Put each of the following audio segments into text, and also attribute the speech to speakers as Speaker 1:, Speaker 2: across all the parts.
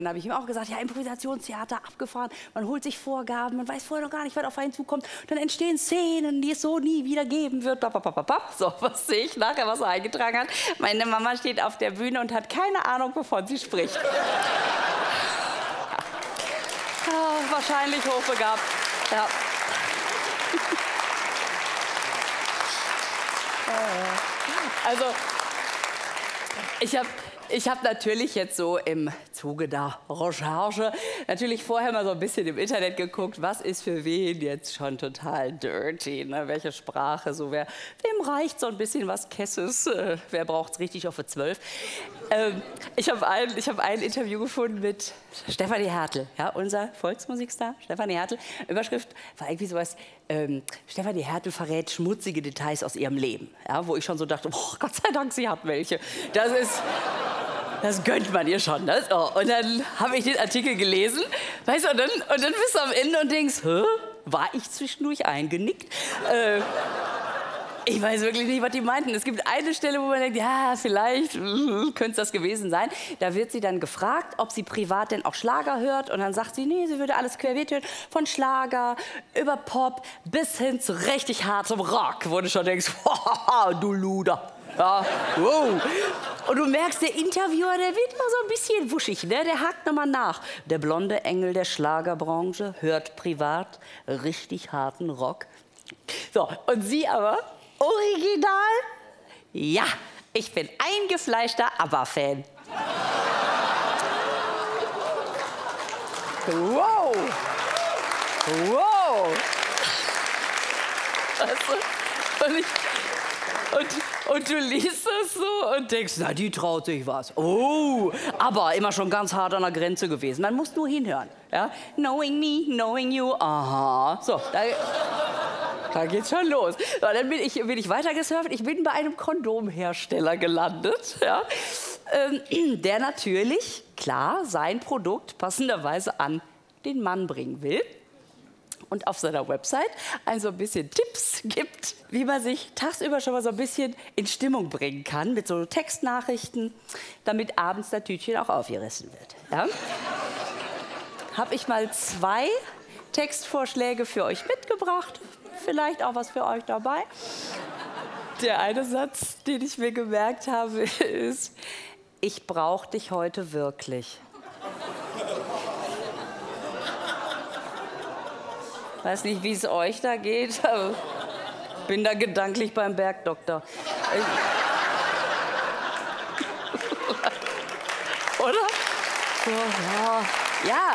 Speaker 1: Dann habe ich ihm auch gesagt, ja, Improvisationstheater, abgefahren, man holt sich Vorgaben, man weiß vorher noch gar nicht, was auf einen zukommt. Dann entstehen Szenen, die es so nie wieder geben wird. So, was sehe ich nachher, was er eingetragen hat? Meine Mama steht auf der Bühne und hat keine Ahnung, wovon sie spricht. Wahrscheinlich hochbegabt. Ja. Also, ich hab natürlich jetzt so im Zuge der Recherche natürlich vorher mal so ein bisschen im Internet geguckt, was ist für wen jetzt schon total dirty, ne? Welche Sprache, so wem reicht so ein bisschen was Kesses, wer braucht's richtig auf für 12. Ich hab ein Interview gefunden mit Stefanie Hertel, ja, unser Volksmusikstar, Stefanie Hertel. Überschrift war irgendwie sowas, Stefanie Hertel verrät schmutzige Details aus ihrem Leben, ja, wo ich schon so dachte, oh, Gott sei Dank, sie hat welche. Das gönnt man ihr schon. Ne? So, und dann habe ich den Artikel gelesen, weißt du, und dann bist du am Ende und denkst, hä? War ich zwischendurch eingenickt? Ich weiß wirklich nicht, was die meinten. Es gibt eine Stelle, wo man denkt, ja, vielleicht könnte es das gewesen sein. Da wird sie dann gefragt, ob sie privat denn auch Schlager hört. Und dann sagt sie, nee, sie würde alles querbeet hören. Von Schlager über Pop bis hin zu richtig hartem Rock. Wo du schon denkst, du Luder. Ja, wow. Und du merkst, der Interviewer, der wird immer so ein bisschen wuschig, ne? Der hakt nochmal nach. Der blonde Engel der Schlagerbranche hört privat richtig harten Rock. So, und sie aber, original? Ja, ich bin eingefleischter ABBA-Fan. Wow. Wow. Weißt du? Und du liest das so und denkst, na, die traut sich was. Oh, aber immer schon ganz hart an der Grenze gewesen. Man muss nur hinhören. Ja? Knowing me, knowing you, aha. So, da geht's schon los. So, dann bin ich weitergesurft. Ich bin bei einem Kondomhersteller gelandet. Ja? Der natürlich, klar, sein Produkt passenderweise an den Mann bringen will. Und auf seiner Website ein bisschen Tipps gibt, wie man sich tagsüber schon mal so ein bisschen in Stimmung bringen kann mit so Textnachrichten, damit abends das Tütchen auch aufgerissen wird. Ja? Habe ich mal 2 Textvorschläge für euch mitgebracht. Vielleicht auch was für euch dabei. Der eine Satz, den ich mir gemerkt habe, ist, ich brauche dich heute wirklich. Weiß nicht, wie es euch da geht, aber bin da gedanklich beim Bergdoktor. Oder? So, ja.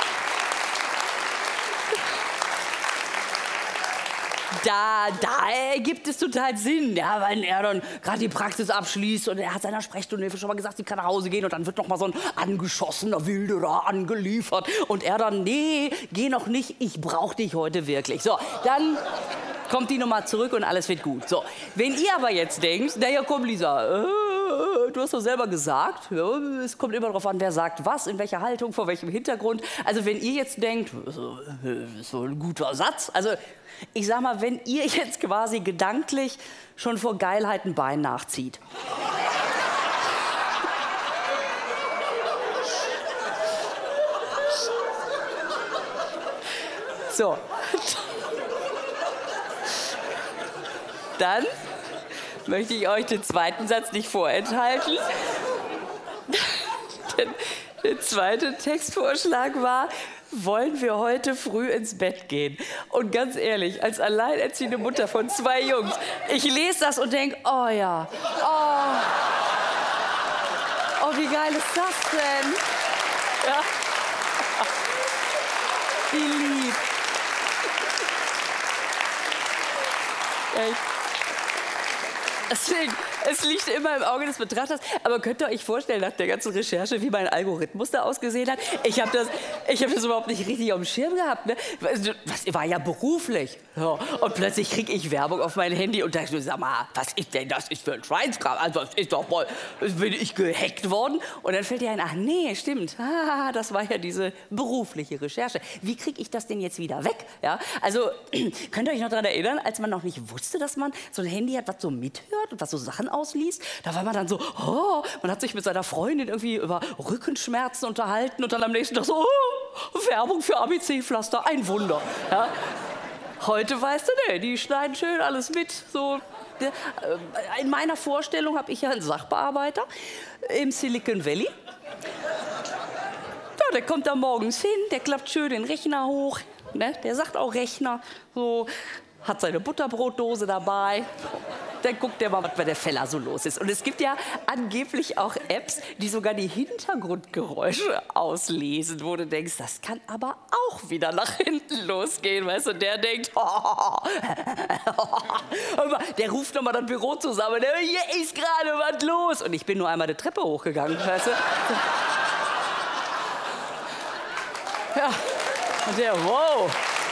Speaker 1: Da ergibt es total Sinn, ja, weil er dann gerade die Praxis abschließt und er hat seiner Sprechstunde schon mal gesagt, sie kann nach Hause gehen und dann wird noch mal so ein angeschossener Wilderer angeliefert und er dann, nee, geh noch nicht, ich brauch dich heute wirklich. So, dann kommt die nochmal zurück und alles wird gut. So, wenn ihr aber jetzt denkt, naja, komm, Lisa, du hast doch selber gesagt, ja, es kommt immer darauf an, wer sagt was, in welcher Haltung, vor welchem Hintergrund. Also wenn ihr jetzt denkt, so ein guter Satz, also ich sag mal, wenn ihr jetzt quasi gedanklich schon vor Geilheit ein Bein nachzieht. So. Dann möchte ich euch den zweiten Satz nicht vorenthalten. Der zweite Textvorschlag war, wollen wir heute früh ins Bett gehen? Und ganz ehrlich, als alleinerziehende Mutter von 2 Jungs, ich lese das und denke, oh ja, oh, wie geil ist das denn? Ja. Wie lieb. Echt. Deswegen, es liegt immer im Auge des Betrachters. Aber könnt ihr euch vorstellen, nach der ganzen Recherche, wie mein Algorithmus da ausgesehen hat? Ich hab das überhaupt nicht richtig auf dem Schirm gehabt. Ne? Das war ja beruflich. Ja. Und plötzlich kriege ich Werbung auf mein Handy und dachte, sag mal, was ist denn das ist für ein Schweinskram? Also, das ist doch mal, bin ich gehackt worden? Und dann fällt dir ein, ach nee, stimmt. Das war ja diese berufliche Recherche. Wie kriege ich das denn jetzt wieder weg? Ja? Also, könnt ihr euch noch daran erinnern, als man noch nicht wusste, dass man so ein Handy hat, was so mithört und was so Sachen ausliest. Da war man dann so, oh, man hat sich mit seiner Freundin irgendwie über Rückenschmerzen unterhalten und dann am nächsten Tag so, oh, Werbung für ABC-Pflaster, ein Wunder. Ja. Heute weißt du, nee, die schneiden schön alles mit. So, in meiner Vorstellung habe ich ja einen Sachbearbeiter im Silicon Valley. Ja, der kommt da morgens hin, der klappt schön den Rechner hoch. Ne? Der sagt auch Rechner, so, hat seine Butterbrotdose dabei. Dann guckt der mal, was bei der Feller so los ist. Und es gibt ja angeblich auch Apps, die sogar die Hintergrundgeräusche auslesen, wo du denkst, das kann aber auch wieder nach hinten losgehen, weißt du? Der denkt, der ruft nochmal das Büro zusammen, hier ist gerade was los. Und ich bin nur einmal die Treppe hochgegangen, weißt du? Ja, und der, wow.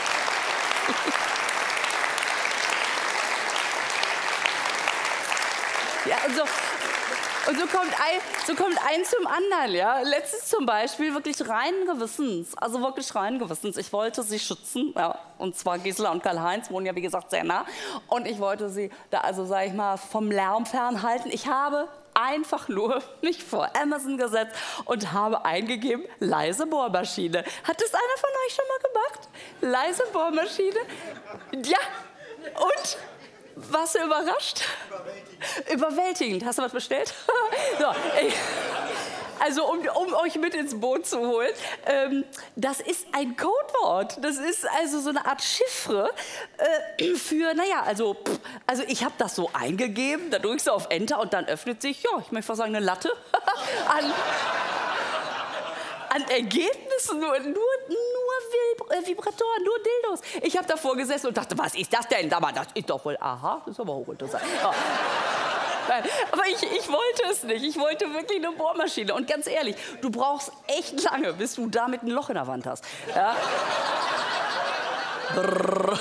Speaker 1: Ja, und so kommt ein zum anderen, ja. Letztens zum Beispiel wirklich reinen Gewissens, also wirklich reinen Gewissens. Ich wollte sie schützen, ja. Und zwar Gisela und Karl-Heinz wohnen ja, wie gesagt, sehr nah. Und ich wollte sie da, also sag ich mal, vom Lärm fernhalten. Ich habe einfach nur mich vor Amazon gesetzt und habe eingegeben, leise Bohrmaschine. Hat das einer von euch schon mal gemacht? Leise Bohrmaschine? Ja, und? Warst du überrascht? Überwältigend. Hast du was bestellt? So, also, um euch mit ins Boot zu holen, das ist ein Codewort. Das ist also so eine Art Chiffre für, naja, also ich habe das so eingegeben, da drückst du auf Enter und dann öffnet sich, ja, ich möchte fast sagen, eine Latte an Ergebnissen, nur Vibratoren, nur Dildos. Ich habe davor gesessen und dachte, was ist das denn? Das ist doch wohl, aha, das ist aber hochinteressant. Ja. Nein, aber ich wollte es nicht. Ich wollte wirklich eine Bohrmaschine. Und ganz ehrlich, du brauchst echt lange, bis du damit ein Loch in der Wand hast. Ja? Brrr.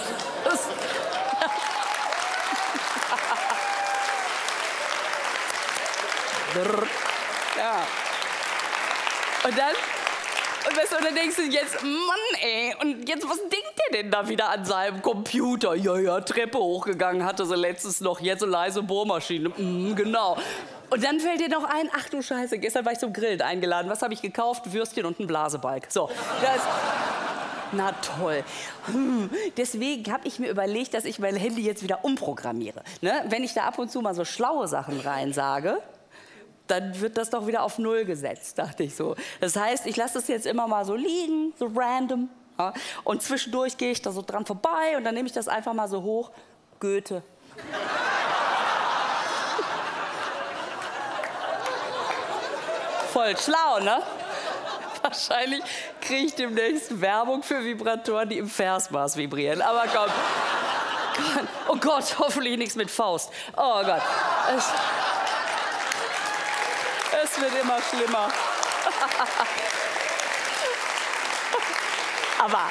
Speaker 1: Brrr. Ja. Und dann denkst du jetzt, Mann, ey, und jetzt, was denkt der denn da wieder an seinem Computer? Ja, Treppe hochgegangen, hatte sie letztens noch, jetzt so leise Bohrmaschine, genau. Und dann fällt dir noch ein, ach du Scheiße, gestern war ich zum Grillen eingeladen, was habe ich gekauft? Würstchen und einen Blasebalg. So, das... Na toll. Deswegen habe ich mir überlegt, dass ich mein Handy jetzt wieder umprogrammiere. Ne? Wenn ich da ab und zu mal so schlaue Sachen reinsage, dann wird das doch wieder auf Null gesetzt, dachte ich so. Das heißt, ich lasse das jetzt immer mal so liegen, so random. Ja? Und zwischendurch gehe ich da so dran vorbei und dann nehme ich das einfach mal so hoch. Goethe. Voll schlau, ne? Wahrscheinlich kriege ich demnächst Werbung für Vibratoren, die im Versmaß vibrieren. Aber komm. Oh Gott, hoffentlich nichts mit Faust. Oh Gott. Es wird immer schlimmer. Aber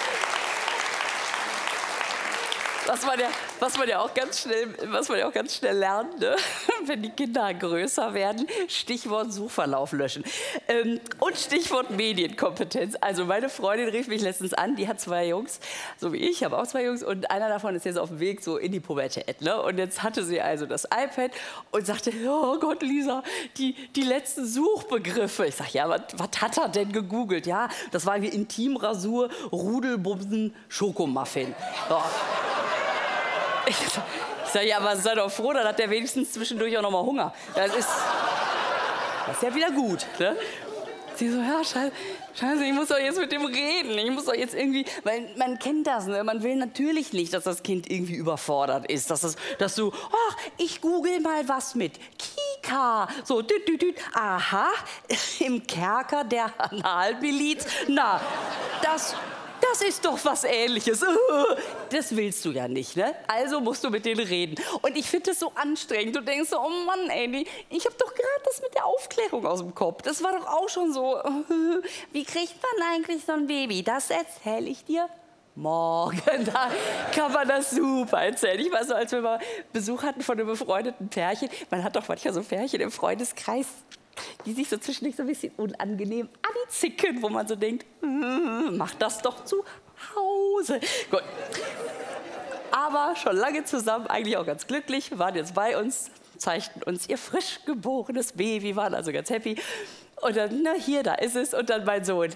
Speaker 1: was man ja auch ganz schnell lernt, ne? Wenn die Kinder größer werden, Stichwort Suchverlauf löschen. Und Stichwort Medienkompetenz. Also meine Freundin rief mich letztens an, die hat 2 Jungs, so wie ich habe auch 2 Jungs und einer davon ist jetzt auf dem Weg so in die Pubertät. Ne? Und jetzt hatte sie also das iPad und sagte, oh Gott, Lisa, die letzten Suchbegriffe. Ich sage, ja, was hat er denn gegoogelt? Ja, das war wie Intimrasur, Rudelbumsen, Schokomuffin. So. Ich sage, ja, aber sei doch froh, dann hat der wenigstens zwischendurch auch noch mal Hunger. Das ist ja wieder gut. Ne? Sie so, ja, scheiße, ich muss doch jetzt mit dem reden. Ich muss doch jetzt irgendwie, weil man kennt das, ne? Man will natürlich nicht, dass das Kind irgendwie überfordert ist. Dass du, ach, ich google mal was mit Kika. So, aha, im Kerker der Analmiliz. Na, das ist doch was Ähnliches. Das willst du ja nicht, ne? Also musst du mit denen reden. Und ich finde das so anstrengend. Du denkst so, oh Mann, ey, ich habe doch gerade das mit der Aufklärung aus dem Kopf. Das war doch auch schon so. Wie kriegt man eigentlich so ein Baby? Das erzähle ich dir morgen. Da kann man das super erzählen. Ich war so, als wir mal Besuch hatten von einem befreundeten Pärchen. Man hat doch manchmal so Pärchen im Freundeskreis, die sich so zwischendurch so ein bisschen unangenehm anzicken, wo man so denkt, mach das doch zu Hause. Gut. Aber schon lange zusammen, eigentlich auch ganz glücklich, waren jetzt bei uns. zeigten uns ihr frisch geborenes Baby, waren also ganz happy. Und dann, na hier, da ist es. Und dann mein Sohn,